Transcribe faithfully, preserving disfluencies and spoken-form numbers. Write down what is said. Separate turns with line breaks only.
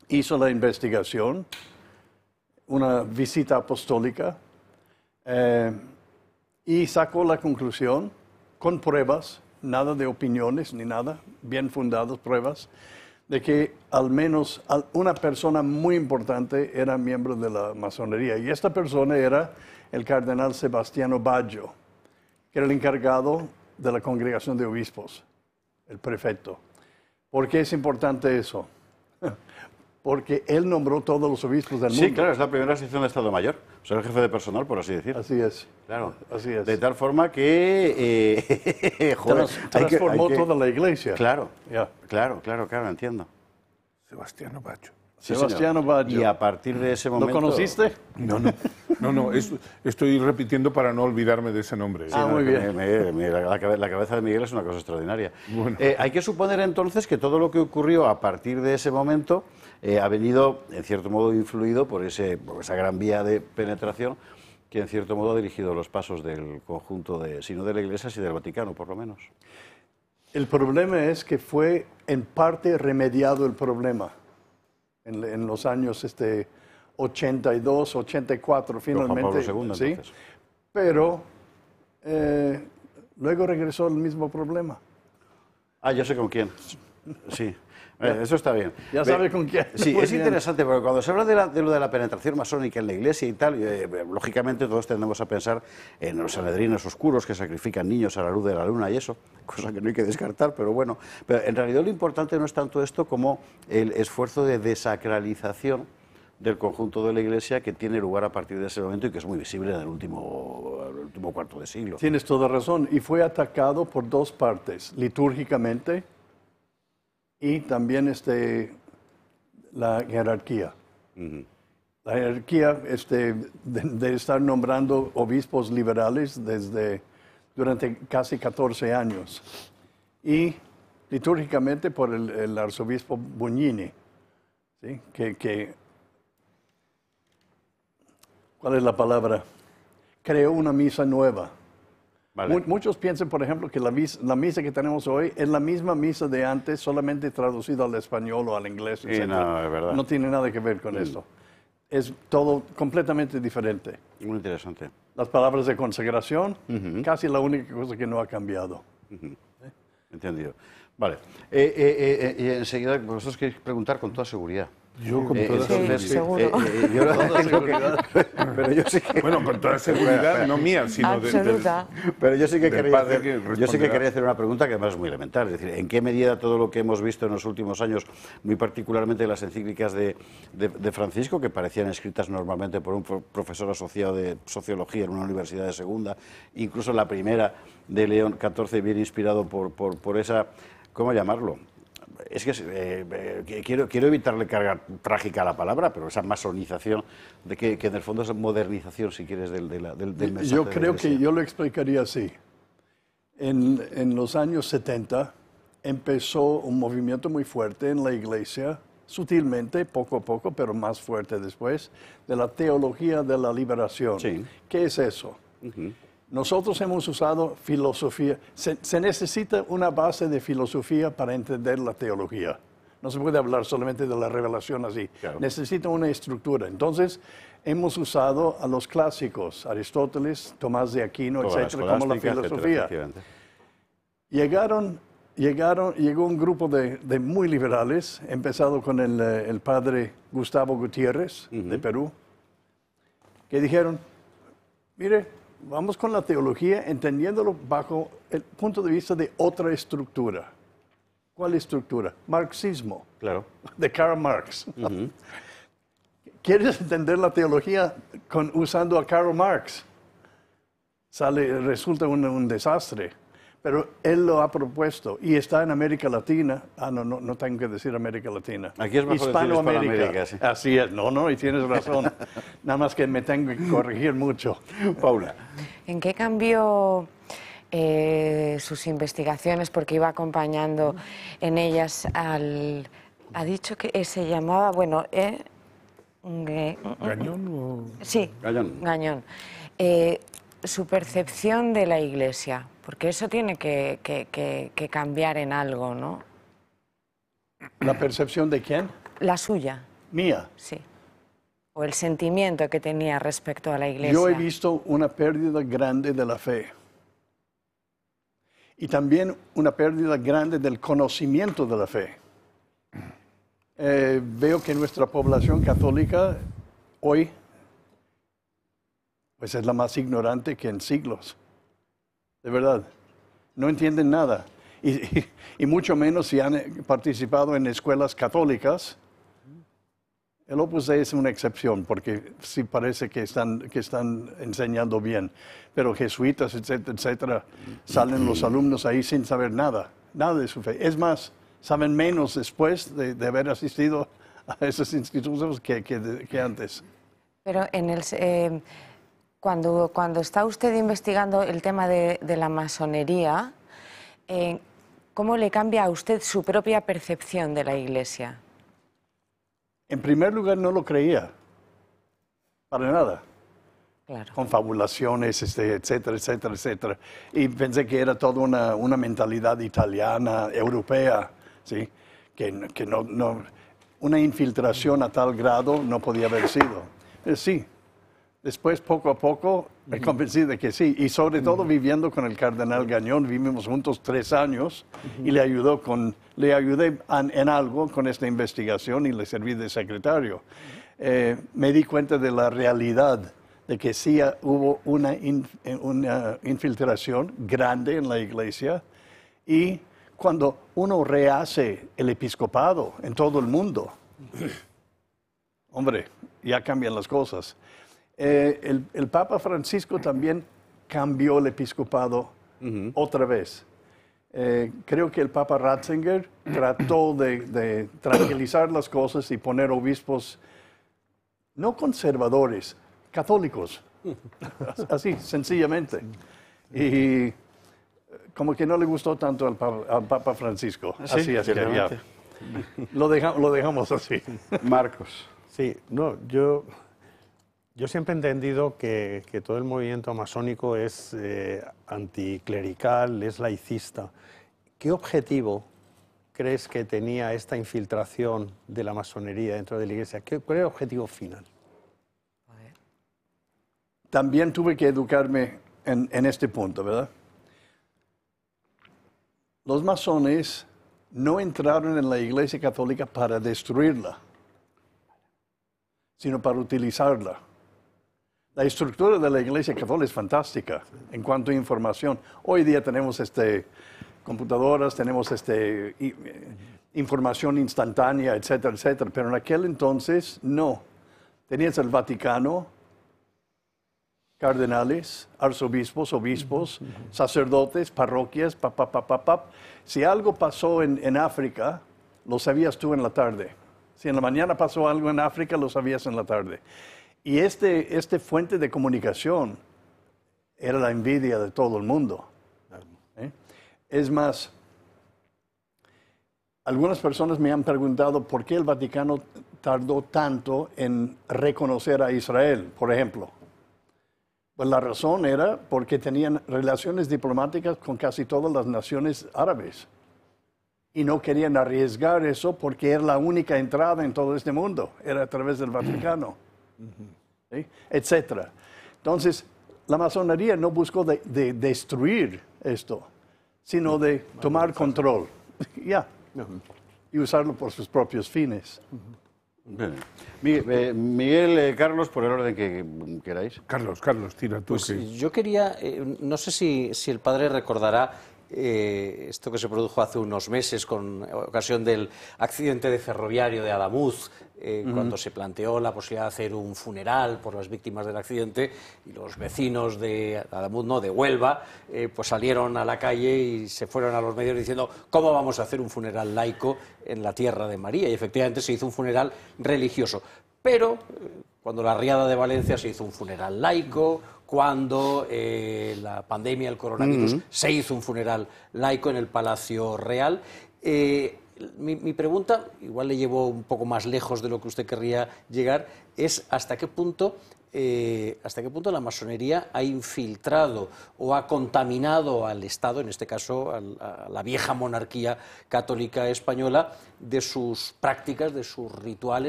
hizo la investigación, una visita apostólica, eh, y sacó la conclusión con pruebas, nada de opiniones ni nada, bien fundadas pruebas, de que al menos una persona muy importante era miembro de la masonería. Y esta persona era el cardenal Sebastiano Baggio, que era el encargado de la congregación de obispos, el prefecto. ¿Por qué es importante eso? Porque él nombró todos los obispos del mundo.
Sí, claro, es la primera sección de Estado Mayor. O sea, el jefe de personal, por así decir.
Así es.
Claro,
así es.
De tal forma que... Eh, joder,
Trans, transformó
hay que, hay que,
toda la iglesia.
Claro,
yeah.
claro, claro, claro, entiendo.
Sebastiano Baggio.
Sí,
Sebastiano Baggio.
Y a partir de ese momento...
¿Lo conociste?
No, no, no, no es, estoy repitiendo para no olvidarme de ese nombre.
Sí, ah, no, muy bien.
Me, me, la, la cabeza de Miguel es una cosa extraordinaria. Bueno. Eh, hay que suponer entonces que todo lo que ocurrió a partir de ese momento eh, ha venido, en cierto modo, influido por, ese, por esa gran vía de penetración que, en cierto modo, ha dirigido los pasos del conjunto, de, si no de la Iglesia, si del Vaticano, por lo menos.
El problema es que fue, en parte, remediado el problema. En, en los años este, ochenta y dos, ochenta y cuatro, finalmente.
Juan Pablo segundo,
¿sí?
Entonces.
Pero eh, luego regresó el mismo problema.
Ah, ya sé con quién. Sí, eh, eso está bien.
Ya sabe con quién.
Sí,
Muy
es
bien.
interesante porque cuando se habla de, la, de lo de la penetración masónica en la Iglesia y tal, eh, lógicamente todos tendemos a pensar en los sanedrinos oscuros que sacrifican niños a la luz de la luna y eso, cosa que no hay que descartar, pero bueno. Pero en realidad lo importante no es tanto esto como el esfuerzo de desacralización del conjunto de la Iglesia que tiene lugar a partir de ese momento y que es muy visible en el último, el último cuarto de siglo.
Tienes toda razón. Y fue atacado por dos partes, litúrgicamente y también este, la jerarquía. Uh-huh. La jerarquía este, de, de estar nombrando obispos liberales desde, durante casi catorce años. Y litúrgicamente por el, el arzobispo Bugnini, ¿sí? que, que, ¿cuál es la palabra? Creó una misa nueva. Vale. Muchos piensan, por ejemplo, que la misa, la misa que tenemos hoy es la misma misa de antes, solamente traducida al español o al inglés, etcétera.
No, es verdad.
No tiene nada que ver con mm. esto. Es todo completamente diferente.
Muy interesante.
Las palabras de consagración, uh-huh. casi la única cosa que no ha cambiado.
Uh-huh. ¿Eh? Entendido. Vale. Eh, eh, eh, eh, enseguida, vosotros queréis preguntar con toda seguridad.
Yo con
eh,
toda
entonces,
seguridad.
Eh, eh, yo toda seguridad. Pero yo sí que...
Bueno, con toda seguridad, no mía, sino del, del,
Pero yo sí que quería hacer,
que
yo sí que quería hacer una pregunta que además es muy elemental. Es decir, ¿en qué medida todo lo que hemos visto en los últimos años, muy particularmente las encíclicas de, de, de Francisco, que parecían escritas normalmente por un profesor asociado de sociología en una universidad de segunda, incluso la primera de León catorce, viene inspirado por, por, por esa, ¿cómo llamarlo? Es que eh, eh, quiero, quiero evitarle carga trágica a la palabra, pero esa masonización, de que, que en el fondo es modernización, si quieres, del, del, del, del mensaje.
Yo creo que yo lo explicaría así. En, en los años setenta empezó un movimiento muy fuerte en la Iglesia, sutilmente, poco a poco, pero más fuerte después, de la teología de la liberación.
Sí.
¿Qué es eso?
Uh-huh.
Nosotros hemos usado filosofía. Se, se necesita una base de filosofía para entender la teología. No se puede hablar solamente de la revelación así. Claro. Necesita una estructura. Entonces, hemos usado a los clásicos, Aristóteles, Tomás de Aquino,
Toda
etcétera, como la filosofía.
Etcétera,
llegaron, llegaron, llegó un grupo de, de muy liberales, empezado con el, el padre Gustavo Gutiérrez, uh-huh. de Perú, que dijeron, mire, vamos con la teología entendiéndolo bajo el punto de vista de otra estructura. ¿Cuál estructura? Marxismo.
Claro.
De Karl Marx.
Uh-huh.
¿Quieres entender la teología con, usando a Karl Marx? Sale, resulta un, un desastre. Pero él lo ha propuesto y está en América Latina. Ah, no, no, no tengo que decir América Latina.
Aquí es mejor
Hispanoamérica.
decir Hispanoamérica, sí.
Así es. No, no, y tienes razón. Nada más que me tengo que corregir mucho.
Paula.
¿En qué cambió eh, sus investigaciones? Porque iba acompañando en ellas al... Ha dicho que se llamaba, bueno... Eh,
¿Gañón o...?
Sí,
Gañón.
Gañón. Eh, su percepción de la Iglesia, porque eso tiene que, que, que, que cambiar en algo, ¿no?
¿La percepción de quién?
La suya.
Mía.
Sí. O el sentimiento que tenía respecto a la Iglesia.
Yo he visto una pérdida grande de la fe. Y también una pérdida grande del conocimiento de la fe. Eh, veo que nuestra población católica hoy pues es la más ignorante que en siglos. De verdad. No entienden nada. Y, y, y mucho menos si han participado en escuelas católicas. El Opus Dei es una excepción, porque sí parece que están, que están enseñando bien. Pero jesuitas, etcétera, etcétera, salen los alumnos ahí sin saber nada, nada de su fe. Es más, saben menos después de, de haber asistido a esos institutos que, que, que antes.
Pero en el, eh, cuando, cuando está usted investigando el tema de, de la masonería, eh, ¿cómo le cambia a usted su propia percepción de la Iglesia?
En primer lugar, no lo creía, para nada.
Claro.
Confabulaciones, este, etcétera, etcétera, etcétera. Y pensé que era toda una, una mentalidad italiana, europea, ¿sí? Que, que no, no, una infiltración a tal grado no podía haber sido. Eh, sí, después, poco a poco, me convencí de que sí. Y sobre todo viviendo con el cardenal Gañón, vivimos juntos tres años y le, ayudó con, le ayudé en, en algo con esta investigación y le serví de secretario. Eh, me di cuenta de la realidad de que sí hubo una, in, una infiltración grande en la Iglesia y cuando uno rehace el episcopado en todo el mundo, hombre, ya cambian las cosas. Eh, el, el Papa Francisco también cambió el episcopado uh-huh. otra vez. Eh, creo que el Papa Ratzinger trató de, de tranquilizar las cosas y poner obispos no conservadores, católicos, así, sencillamente. Y como que no le gustó tanto al Papa, al Papa Francisco.
¿Sí?
Así es que ya. Lo, deja, lo dejamos así.
Marcos.
Sí, no, yo... Yo siempre he entendido que, que todo el movimiento masónico es eh, anticlerical, es laicista. ¿Qué objetivo crees que tenía esta infiltración de la masonería dentro de la Iglesia? ¿Qué, ¿Cuál era el objetivo final?
También tuve que educarme en, en este punto, ¿verdad? Los masones no entraron en la Iglesia Católica para destruirla, sino para utilizarla. La estructura de la Iglesia Católica es fantástica en cuanto a información. Hoy día tenemos este, computadoras, tenemos este, i, información instantánea, etcétera, etcétera. Pero en aquel entonces no. Tenías el Vaticano, cardenales, arzobispos, obispos, sacerdotes, parroquias, pa, pa, pa, pa, pa. Si algo pasó en, en África, lo sabías tú en la tarde. Si en la mañana pasó algo en África, lo sabías en la tarde. Y este, este fuente de comunicación era la envidia de todo el mundo. ¿Eh? Es más, algunas personas me han preguntado por qué el Vaticano tardó tanto en reconocer a Israel, por ejemplo. Pues la razón era porque tenían relaciones diplomáticas con casi todas las naciones árabes. Y no querían arriesgar eso porque era la única entrada en todo este mundo, era a través del Vaticano. ¿Sí? Etcétera. Entonces, la masonería no buscó de, de destruir esto, sino de tomar control, ya, y usarlo por sus propios fines.
Bien. Miguel, eh, Miguel eh, Carlos, por el orden que queráis.
Carlos, Carlos, tira tú.
Pues
que...
yo quería, eh, no sé si, si el padre recordará eh, esto que se produjo hace unos meses con ocasión del accidente de ferroviario de Adamuz, eh, uh-huh. cuando se planteó la posibilidad de hacer un funeral por las víctimas del accidente, y los vecinos de Adamuz, no, de Huelva, eh, pues salieron a la calle y se fueron a los medios diciendo ¿cómo vamos a hacer un funeral laico en la tierra de María? Y efectivamente se hizo un funeral religioso, pero eh, cuando la Riada de Valencia se hizo un funeral laico, cuando eh, la pandemia del coronavirus uh-huh. se hizo un funeral laico en el Palacio Real. Eh, mi, mi pregunta, igual le llevo un poco más lejos de lo que usted querría llegar, es hasta qué punto, eh, hasta qué punto la masonería ha infiltrado o ha contaminado al Estado, en este caso al, a la vieja monarquía católica española, de sus prácticas, de sus rituales,